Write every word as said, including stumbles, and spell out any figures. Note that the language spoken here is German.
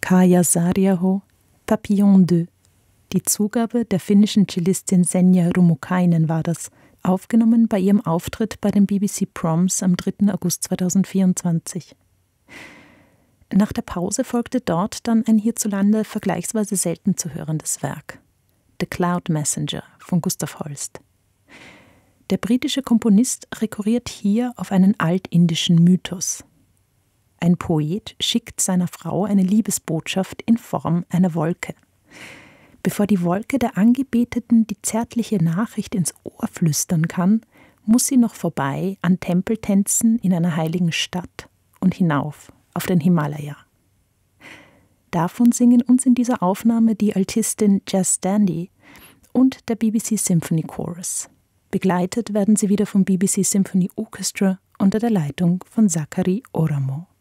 Kaaja Saariaho, Papillon deux. Die Zugabe der finnischen Cellistin Senja Rummukainen war das, aufgenommen bei ihrem Auftritt bei den B B C Proms am dritten August zweitausendvierundzwanzig. Nach der Pause folgte dort dann ein hierzulande vergleichsweise selten zu hörendes Werk, The Cloud Messenger von Gustav Holst. Der britische Komponist rekurriert hier auf einen altindischen Mythos. Ein Poet schickt seiner Frau eine Liebesbotschaft in Form einer Wolke. Bevor die Wolke der Angebeteten die zärtliche Nachricht ins Ohr flüstern kann, muss sie noch vorbei an Tempeltänzen in einer heiligen Stadt und hinauf auf den Himalaya. Davon singen uns in dieser Aufnahme die Altistin Jazz Dandy und der B B C Symphony Chorus. Begleitet werden sie wieder vom B B C Symphony Orchestra unter der Leitung von Sakari Oramo.